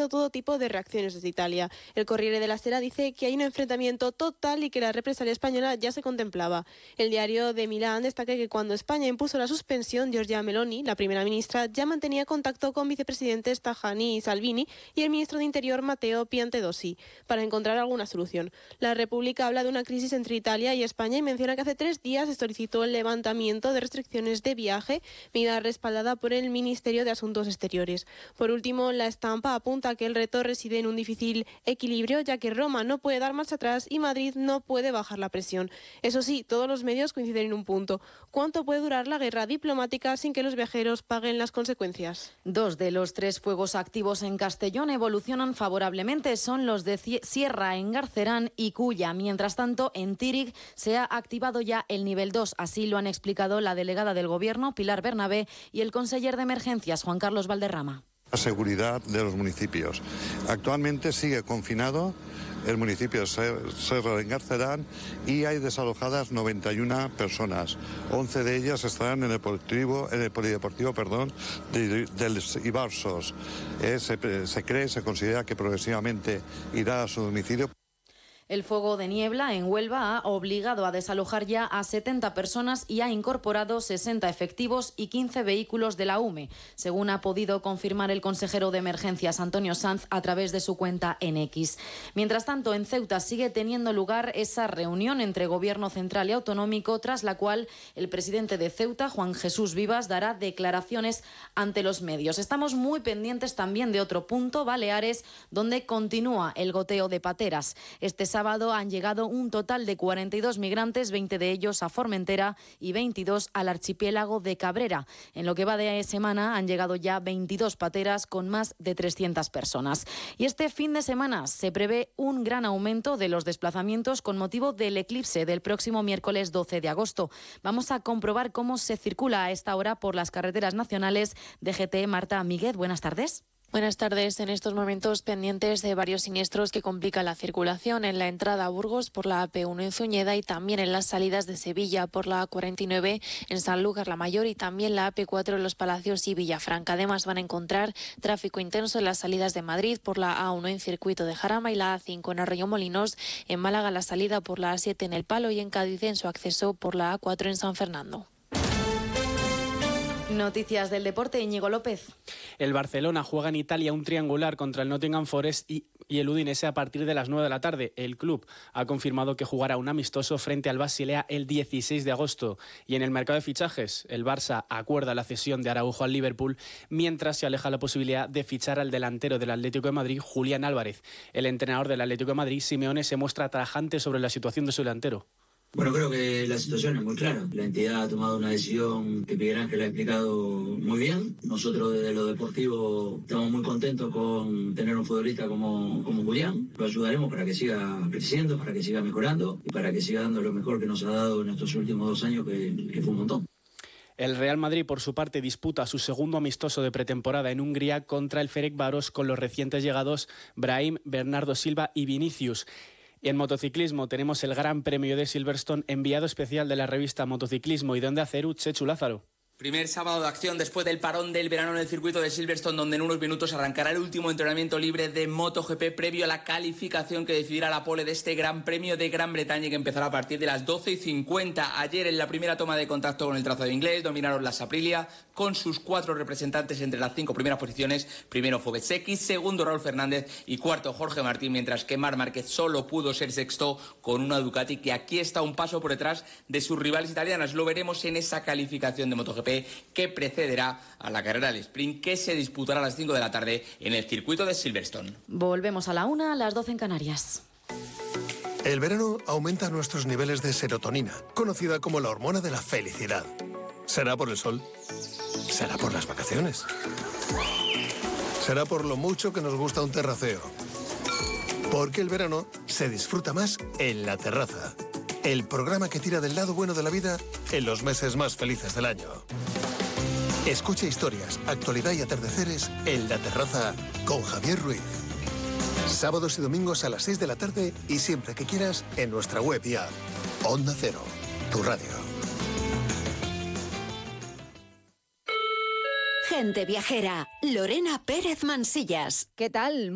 produciendo todo tipo de reacciones desde Italia. El Corriere della Sera dice que hay un enfrentamiento total y que la represalia española ya se contemplaba. El diario de Milán destaca que cuando España impuso la suspensión, Giorgia Meloni, la primera ministra, ya mantenía contacto con vicepresidentes Tajani y Salvini y el ministro de Interior Matteo Piantedosi para encontrar alguna solución. La República habla de una crisis entre Italia y España y menciona que hace 3 días se solicitó el levantamiento de restricciones de viaje, medida respaldada por el Ministerio de Asuntos Exteriores. Por último, la Estampa apunta que el reto reside en un difícil equilibrio, ya que Roma no puede dar marcha atrás y Madrid no puede bajar la presión. Eso sí, todos los medios coinciden en un punto: ¿cuánto puede durar la guerra diplomática sin que los viajeros paguen las consecuencias? 2 de los 3 fuegos activos en Castellón evolucionan favorablemente. Son los de Sierra, Engarcerán y Culla. Mientras tanto, en Tírig se ha activado ya el nivel 2. Así lo han explicado la delegada del Gobierno, Pilar Bernabé, y el conseller de Emergencias, Juan Carlos Valderrama. La seguridad de los municipios. Actualmente sigue confinado el municipio de Serra de Engarcerán y hay desalojadas 91 personas. 11 de ellas estarán en el polideportivo del Ibarsos. Se considera que progresivamente irá a su domicilio. El fuego de niebla en Huelva ha obligado a desalojar ya a 70 personas y ha incorporado 60 efectivos y 15 vehículos de la UME, según ha podido confirmar el consejero de Emergencias, Antonio Sanz, a través de su cuenta en X. Mientras tanto, en Ceuta sigue teniendo lugar esa reunión entre Gobierno central y autonómico, tras la cual el presidente de Ceuta, Juan Jesús Vivas, dará declaraciones ante los medios. Estamos muy pendientes también de otro punto, Baleares, donde continúa el goteo de pateras. Este sábado han llegado un total de 42 migrantes, 20 de ellos a Formentera y 22 al archipiélago de Cabrera. En lo que va de semana han llegado ya 22 pateras con más de 300 personas. Y este fin de semana se prevé un gran aumento de los desplazamientos con motivo del eclipse del próximo miércoles 12 de agosto. Vamos a comprobar cómo se circula a esta hora por las carreteras nacionales. DGT, Marta Míguez, buenas tardes. Buenas tardes. En estos momentos pendientes de varios siniestros que complican la circulación en la entrada a Burgos por la AP1 en Zuñeda y también en las salidas de Sevilla por la A49 en Sanlúcar la Mayor y también la AP4 en Los Palacios y Villafranca. Además van a encontrar tráfico intenso en las salidas de Madrid por la A1 en Circuito de Jarama y la A5 en Arroyomolinos, en Málaga la salida por la A7 en El Palo y en Cádiz en su acceso por la A4 en San Fernando. Noticias del deporte, Íñigo López. El Barcelona juega en Italia un triangular contra el Nottingham Forest y el Udinese a partir de las 9 de la tarde. El club ha confirmado que jugará un amistoso frente al Basilea el 16 de agosto. Y en el mercado de fichajes, el Barça acuerda la cesión de Araujo al Liverpool, mientras se aleja la posibilidad de fichar al delantero del Atlético de Madrid, Julián Álvarez. El entrenador del Atlético de Madrid, Simeone, se muestra tajante sobre la situación de su delantero. Bueno, creo que la situación es muy clara. La entidad ha tomado una decisión que Miguel Ángel ha explicado muy bien. Nosotros desde lo deportivo estamos muy contentos con tener un futbolista como Julián. Lo ayudaremos para que siga creciendo, para que siga mejorando y para que siga dando lo mejor que nos ha dado en estos últimos 2 años, que fue un montón. El Real Madrid, por su parte, disputa su segundo amistoso de pretemporada en Hungría contra el Ferencváros con los recientes llegados Brahim, Bernardo Silva y Vinicius. Y en motociclismo tenemos el Gran Premio de Silverstone, enviado especial de la revista Motociclismo y de Onda Cero, Chechu Lázaro. Primer sábado de acción después del parón del verano en el circuito de Silverstone, donde en unos minutos arrancará el último entrenamiento libre de MotoGP previo a la calificación que decidirá la pole de este Gran Premio de Gran Bretaña, que empezará a partir de las 12:50. Ayer, en la primera toma de contacto con el trazado inglés, dominaron las Aprilia con sus 4 representantes entre las 5 primeras posiciones. Primero fue Bezzecchi, segundo Raúl Fernández y cuarto Jorge Martín, mientras que Marc Márquez solo pudo ser sexto con una Ducati que aquí está un paso por detrás de sus rivales italianas. Lo veremos en esa calificación de MotoGP que precederá a la carrera del sprint, que se disputará a las 5 de la tarde en el circuito de Silverstone. Volvemos a la 1, a las 12 en Canarias. El verano aumenta nuestros niveles de serotonina, conocida como la hormona de la felicidad. ¿Será por el sol? ¿Será por las vacaciones? ¿Será por lo mucho que nos gusta un terraceo? Porque el verano se disfruta más en La Terraza, el programa que tira del lado bueno de la vida en los meses más felices del año. Escucha historias, actualidad y atardeceres en La Terraza con Javier Ruiz. Sábados y domingos a las 6 de la tarde y siempre que quieras en nuestra web y app. Onda Cero, tu radio. Gente viajera, Lorena Pérez Mansillas. ¿Qué tal?